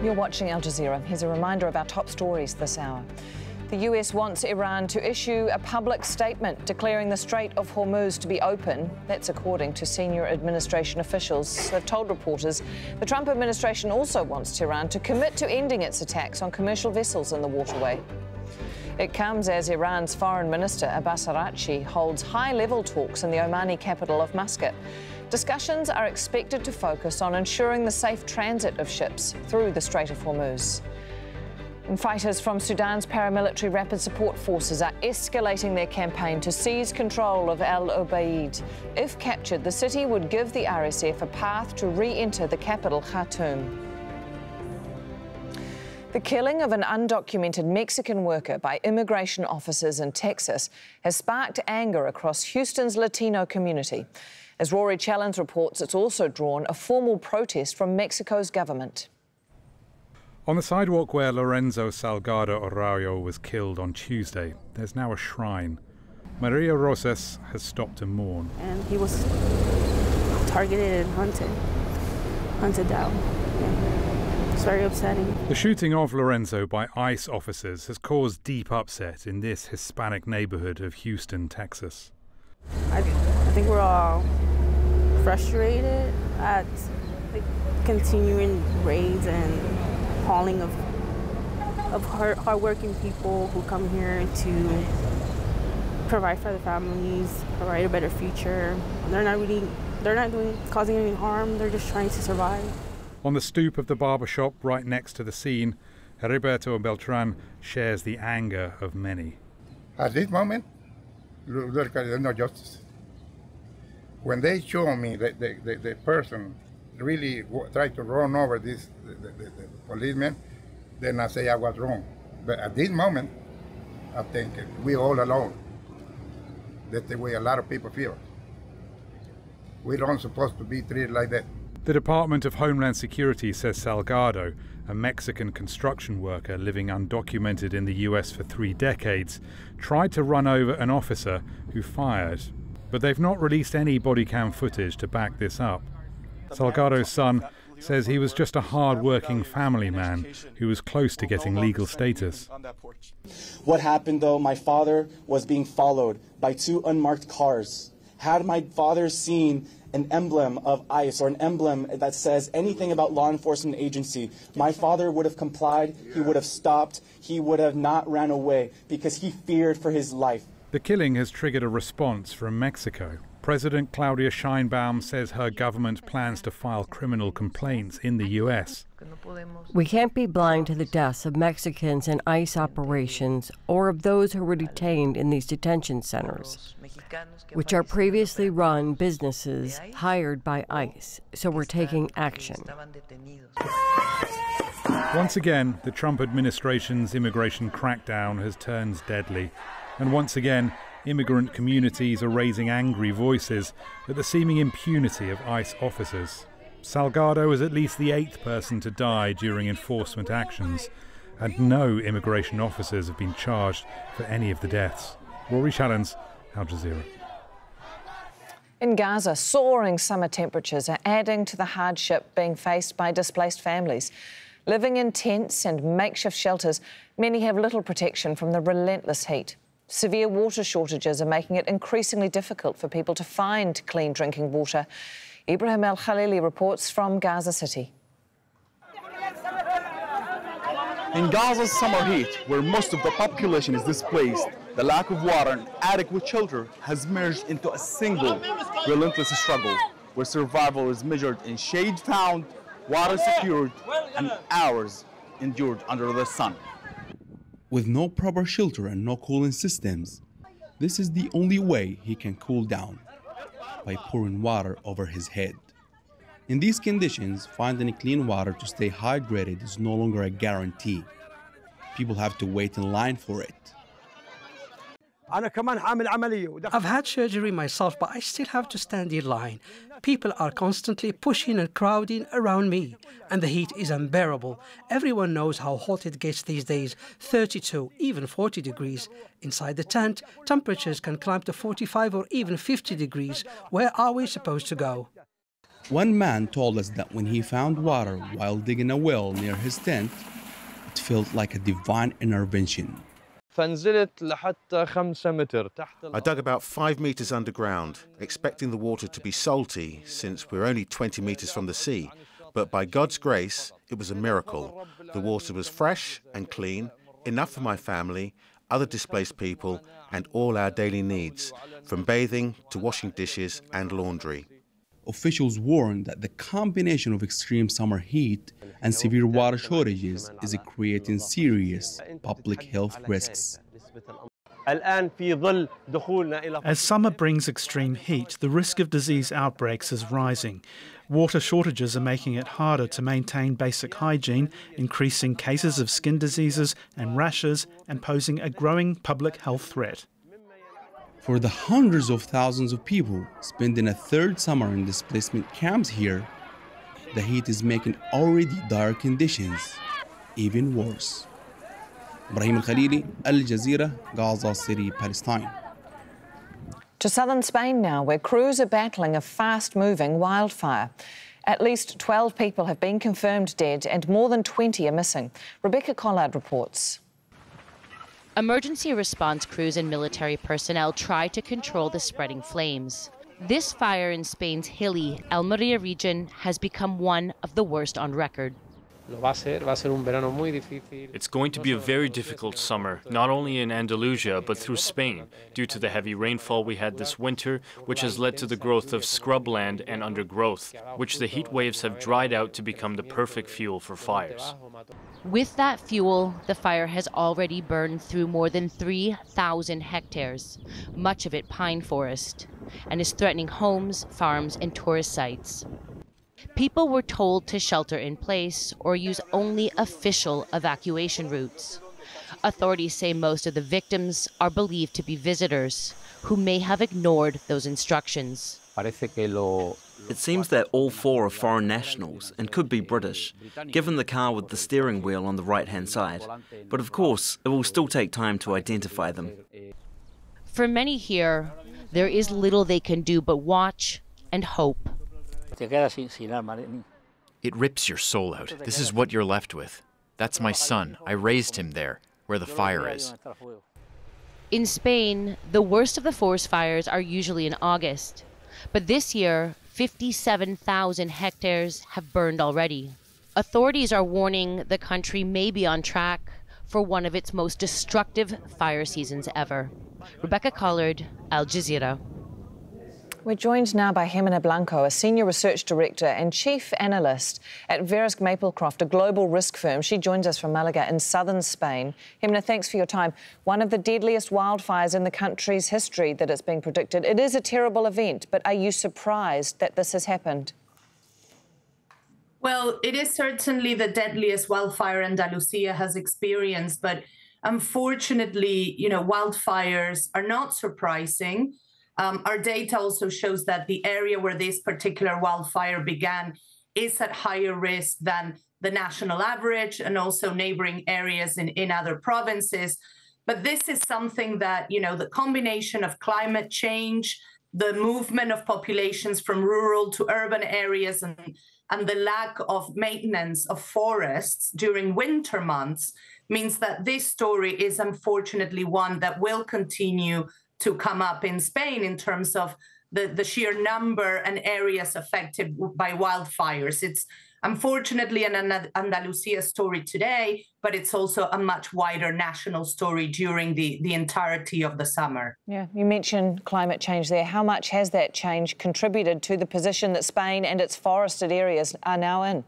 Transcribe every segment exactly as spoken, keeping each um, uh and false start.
You're watching Al Jazeera. Here's a reminder of our top stories this hour. The U S wants Iran to issue a public statement declaring the Strait of Hormuz to be open. That's according to senior administration officials. They've told reporters the Trump administration also wants Tehran to commit to ending its attacks on commercial vessels in the waterway. It comes as Iran's Foreign Minister Abbas Araghchi holds high-level talks in the Omani capital of Muscat. Discussions are expected to focus on ensuring the safe transit of ships through the Strait of Hormuz. And fighters from Sudan's paramilitary rapid support forces are escalating their campaign to seize control of Al Ubaid. If captured, the city would give the R S F a path to re-enter the capital, Khartoum. The killing of an undocumented Mexican worker by immigration officers in Texas has sparked anger across Houston's Latino community. As Rory Challens reports, it's also drawn a formal protest from Mexico's government. On the sidewalk where Lorenzo Salgado Arroyo was killed on Tuesday, there's now a shrine. Maria Rosas has stopped to mourn. And he was targeted and hunted, hunted down. Yeah. It's very upsetting. The shooting of Lorenzo by ICE officers has caused deep upset in this Hispanic neighborhood of Houston, Texas. I, I think we're all frustrated at like, continuing raids and hauling of of hard, hardworking people who come here to provide for their families, provide a better future. They're not really, they're not doing causing any harm. They're just trying to survive. On the stoop of the barber shop right next to the scene, Heriberto Beltran shares the anger of many. At this moment, there's no justice. When they show me that the, the, the person really tried to run over this the, the, the, the policeman, then I say I was wrong. But at this moment, I think we're all alone. That's the way a lot of people feel. We don't supposed to be treated like that. The Department of Homeland Security says Salgado, a Mexican construction worker living undocumented in the U S for three decades, tried to run over an officer who fired. But they've not released any body cam footage to back this up. Salgado's son says he was just a hard-working family man who was close to getting legal status. What happened, though, my father was being followed by two unmarked cars. Had my father seen an emblem of ICE or an emblem that says anything about law enforcement agency, my father would have complied, he would have stopped, he would have not ran away because he feared for his life. The killing has triggered a response from Mexico. President Claudia Sheinbaum says her government plans to file criminal complaints in the U S. We can't be blind to the deaths of Mexicans in ICE operations or of those who were detained in these detention centers, which are previously run businesses hired by ICE, so we're taking action. Once again, the Trump administration's immigration crackdown has turned deadly. And once again, immigrant communities are raising angry voices at the seeming impunity of ICE officers. Salgado is at least the eighth person to die during enforcement actions, and no immigration officers have been charged for any of the deaths. Rory Challens, Al Jazeera. In Gaza, soaring summer temperatures are adding to the hardship being faced by displaced families. Living in tents and makeshift shelters, many have little protection from the relentless heat. Severe water shortages are making it increasingly difficult for people to find clean drinking water. Ibrahim El Khalili reports from Gaza City. In Gaza's summer heat, where most of the population is displaced, the lack of water and adequate shelter has merged into a single, relentless struggle, where survival is measured in shade found, water secured, and hours endured under the sun. With no proper shelter and no cooling systems, this is the only way he can cool down, by pouring water over his head. In these conditions, finding clean water to stay hydrated is no longer a guarantee. People have to wait in line for it. I've had surgery myself, but I still have to stand in line. People are constantly pushing and crowding around me, and the heat is unbearable. Everyone knows how hot it gets these days, thirty-two, even forty degrees. Inside the tent, temperatures can climb to forty-five or even fifty degrees. Where are we supposed to go? One man told us that when he found water while digging a well near his tent, it felt like a divine intervention. I dug about five meters underground, expecting the water to be salty since we're only twenty meters from the sea. But by God's grace, it was a miracle. The water was fresh and clean, enough for my family, other displaced people, and all our daily needs, from bathing to washing dishes and laundry. Officials warn that the combination of extreme summer heat and severe water shortages is creating serious public health risks. As summer brings extreme heat, the risk of disease outbreaks is rising. Water shortages are making it harder to maintain basic hygiene, increasing cases of skin diseases and rashes, and posing a growing public health threat. For the hundreds of thousands of people spending a third summer in displacement camps here, the heat is making already dire conditions even worse. Ibrahim Al-Khalili, Al Jazeera, Gaza City, Palestine. To southern Spain now, where crews are battling a fast-moving wildfire. At least twelve people have been confirmed dead and more than twenty are missing. Rebecca Collard reports. Emergency response crews and military personnel try to control the spreading flames. This fire in Spain's hilly Almeria region has become one of the worst on record. It's going to be a very difficult summer, not only in Andalusia, but through Spain, due to the heavy rainfall we had this winter, which has led to the growth of scrubland and undergrowth, which the heat waves have dried out to become the perfect fuel for fires. With that fuel, the fire has already burned through more than three thousand hectares, much of it pine forest, and is threatening homes, farms, and tourist sites. People were told to shelter in place or use only official evacuation routes. Authorities say most of the victims are believed to be visitors who may have ignored those instructions. It seems that all four are foreign nationals and could be British, given the car with the steering wheel on the right-hand side. But of course, it will still take time to identify them. For many here, there is little they can do but watch and hope. It rips your soul out. This is what you're left with. That's my son. I raised him there, where the fire is. In Spain, the worst of the forest fires are usually in August. But this year, fifty-seven thousand hectares have burned already. Authorities are warning the country may be on track for one of its most destructive fire seasons ever. Rebecca Collard, Al Jazeera. We're joined now by Jimena Blanco, a Senior Research Director and Chief Analyst at Verisk Maplecroft, a global risk firm. She joins us from Malaga in southern Spain. Jimena, thanks for your time. One of the deadliest wildfires in the country's history that it's being predicted. It is a terrible event, but are you surprised that this has happened? Well, it is certainly the deadliest wildfire Andalusia has experienced, but unfortunately, you know, wildfires are not surprising. Um, our data also shows that the area where this particular wildfire began is at higher risk than the national average and also neighboring areas in, in other provinces. But this is something that, you know, the combination of climate change, the movement of populations from rural to urban areas, and, and the lack of maintenance of forests during winter months means that this story is unfortunately one that will continue to come up in Spain in terms of the, the sheer number and areas affected by wildfires. It's unfortunately an Andalusia story today, but it's also a much wider national story during the, the entirety of the summer. Yeah, you mentioned climate change there. How much has that change contributed to the position that Spain and its forested areas are now in?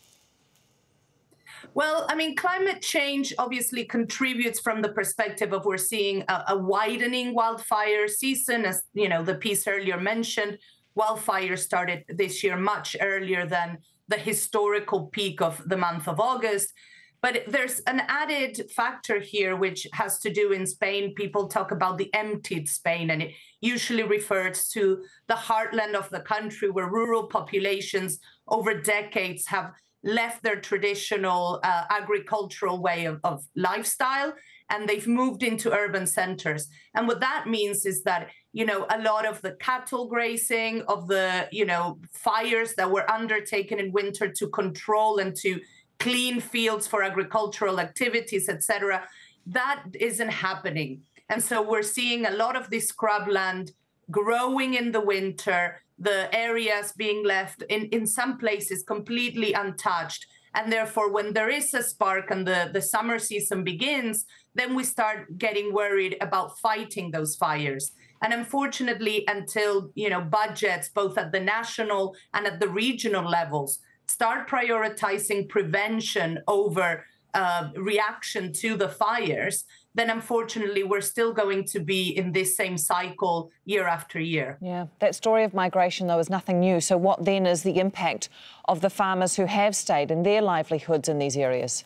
Well, I mean, climate change obviously contributes from the perspective of we're seeing a, a widening wildfire season. As you know, the piece earlier mentioned, wildfires started this year much earlier than the historical peak of the month of August. But there's an added factor here, which has to do in Spain. People talk about the emptied Spain, and it usually refers to the heartland of the country where rural populations over decades have left their traditional uh, agricultural way of, of lifestyle and they've moved into urban centers. And what that means is that, you know, a lot of the cattle grazing, of the, you know, fires that were undertaken in winter to control and to clean fields for agricultural activities, et cetera, that isn't happening. And so we're seeing a lot of this scrubland growing in the winter, the areas being left in, in some places completely untouched. And therefore, when there is a spark and the, the summer season begins, then we start getting worried about fighting those fires. And unfortunately, until, you know, budgets, both at the national and at the regional levels, start prioritizing prevention over uh, reaction to the fires, then unfortunately we're still going to be in this same cycle year after year. Yeah, that story of migration, though, is nothing new. So what then is the impact of the farmers who have stayed and their livelihoods in these areas?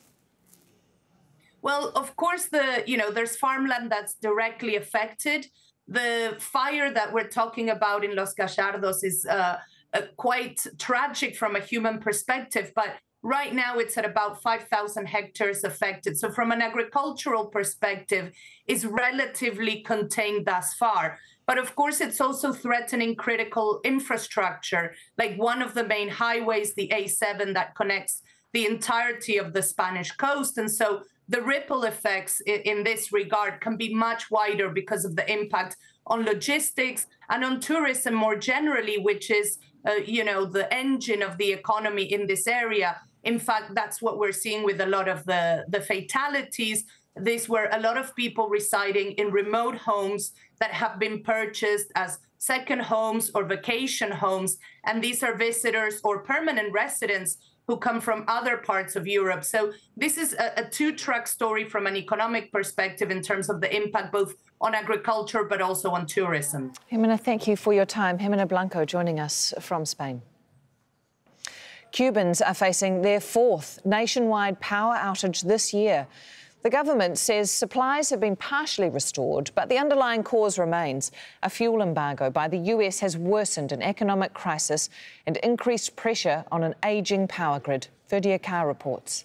Well, of course, the you know, there's farmland that's directly affected. The fire that we're talking about in Los Gallardos is uh, uh, quite tragic from a human perspective, but right now it's at about five thousand hectares affected. So from an agricultural perspective, it's relatively contained thus far. But of course, it's also threatening critical infrastructure, like one of the main highways, the A seven, that connects the entirety of the Spanish coast. And so the ripple effects in this regard can be much wider because of the impact on logistics and on tourism more generally, which is, uh, you know, the engine of the economy in this area. In fact, that's what we're seeing with a lot of the, the fatalities. These were a lot of people residing in remote homes that have been purchased as second homes or vacation homes. And these are visitors or permanent residents who come from other parts of Europe. So this is a, a two-track story from an economic perspective in terms of the impact both on agriculture but also on tourism. Jimena, thank you for your time. Jimena Blanco joining us from Spain. Cubans are facing their fourth nationwide power outage this year. The government says supplies have been partially restored, but the underlying cause remains. A fuel embargo by the U S has worsened an economic crisis and increased pressure on an ageing power grid. Verdia Carr reports.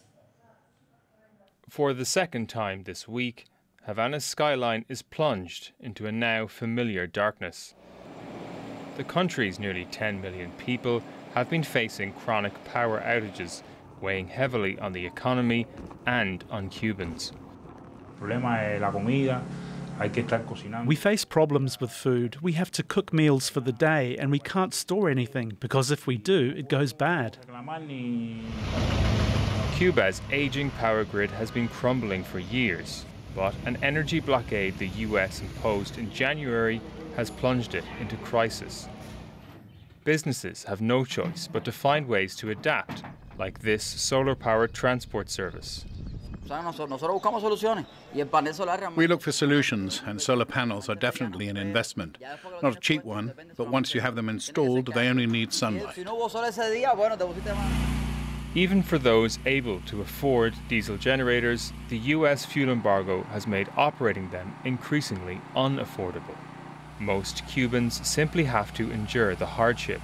For the second time this week, Havana's skyline is plunged into a now familiar darkness. The country's nearly ten million people have been facing chronic power outages, weighing heavily on the economy and on Cubans. We face problems with food. We have to cook meals for the day and we can't store anything because if we do, it goes bad. Cuba's aging power grid has been crumbling for years, but an energy blockade the U S imposed in January has plunged it into crisis. Businesses have no choice but to find ways to adapt, like this solar-powered transport service. We look for solutions, and solar panels are definitely an investment. Not a cheap one, but once you have them installed, they only need sunlight. Even for those able to afford diesel generators, the U S fuel embargo has made operating them increasingly unaffordable. Most Cubans simply have to endure the hardship.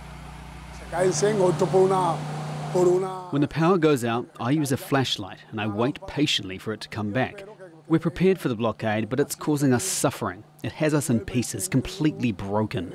When the power goes out, I use a flashlight and I wait patiently for it to come back. We're prepared for the blockade, but it's causing us suffering. It has us in pieces, completely broken.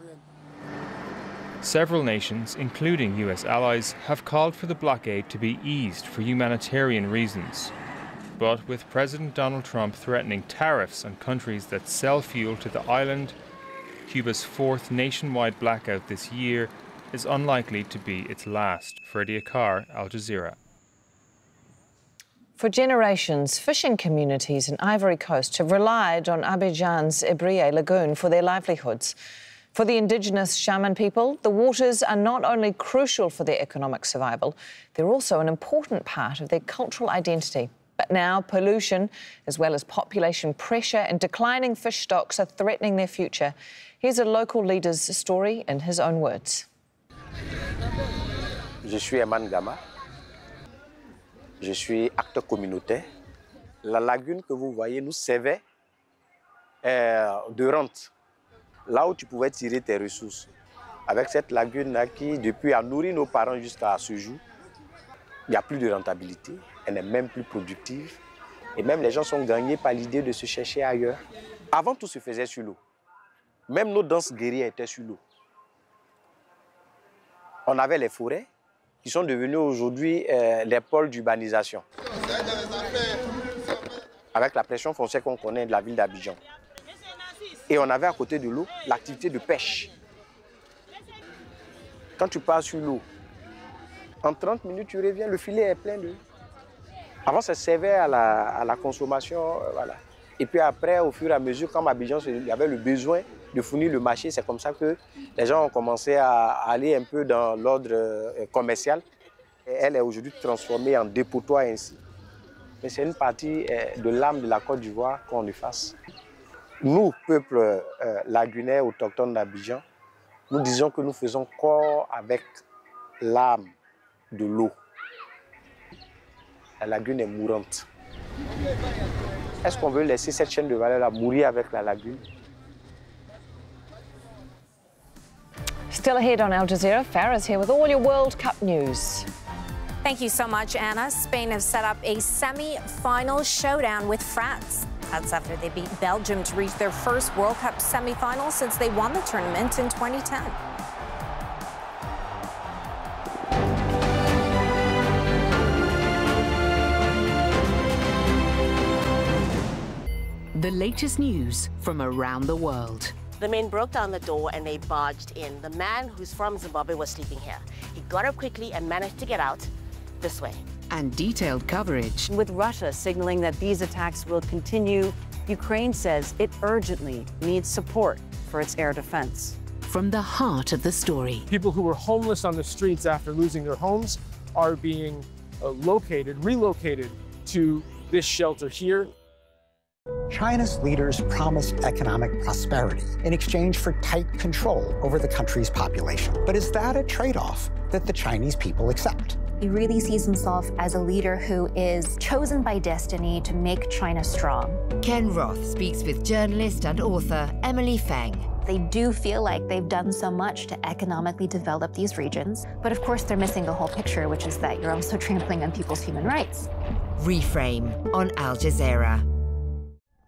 Several nations, including U S allies, have called for the blockade to be eased for humanitarian reasons. But with President Donald Trump threatening tariffs on countries that sell fuel to the island, Cuba's fourth nationwide blackout this year is unlikely to be its last. Verdia Carr, Al Jazeera. For generations, fishing communities in Ivory Coast have relied on Abidjan's Ebrié lagoon for their livelihoods. For the indigenous Shaman people, the waters are not only crucial for their economic survival, they're also an important part of their cultural identity. But now pollution, as well as population pressure and declining fish stocks, are threatening their future. Here's a local leader's story in his own words. Je suis Eman Gama. Je suis acteur communautaire. La lagune que vous voyez nous servait de rente, là où tu pouvais tirer tes ressources. Avec cette lagune-là qui, depuis, a nourri nos parents jusqu'à ce jour, il n'y a plus de rentabilité, elle n'est même plus productive. Et même les gens sont gagnés par l'idée de se chercher ailleurs. Avant, tout se faisait sur l'eau. Même nos danses guerrières étaient sur l'eau. On avait les forêts qui sont devenues aujourd'hui euh, les pôles d'urbanisation. Avec la pression foncière qu'on connaît de la ville d'Abidjan. Et on avait à côté de l'eau l'activité de pêche. Quand tu pars sur l'eau, en trente minutes, tu reviens, le filet est plein d'eau. Avant, ça servait à la, à la consommation, euh, voilà. Et puis après, au fur et à mesure, comme Abidjan, il y avait le besoin de fournir le marché, c'est comme ça que les gens ont commencé à aller un peu dans l'ordre euh, commercial. Et elle est aujourd'hui transformée en dépotoir ainsi. Mais c'est une partie euh, de l'âme de la Côte d'Ivoire qu'on efface. Nous, peuple euh, lagunaire autochtone d'Abidjan, nous disons que nous faisons corps avec l'âme de l'eau. La lagune est mourante. Est-ce qu'on veut laisser cette chaîne de valeur-là mourir avec la lagune? Still ahead on Al Jazeera, Farah's here with all your World Cup news. Thank you so much, Anna. Spain has set up a semi-final showdown with France. That's after they beat Belgium to reach their first World Cup semi-final since they won the tournament in twenty ten. The latest news from around the world. The men broke down the door and they barged in. The man who's from Zimbabwe was sleeping here. He got up quickly and managed to get out this way. And detailed coverage. With Russia signaling that these attacks will continue, Ukraine says it urgently needs support for its air defense. From the heart of the story. People who were homeless on the streets after losing their homes are being uh, located, relocated to this shelter here. China's leaders promised economic prosperity in exchange for tight control over the country's population. But is that a trade-off that the Chinese people accept? He really sees himself as a leader who is chosen by destiny to make China strong. Ken Roth speaks with journalist and author Emily Feng. They do feel like they've done so much to economically develop these regions, but of course they're missing the whole picture, which is that you're also trampling on people's human rights. Reframe on Al Jazeera.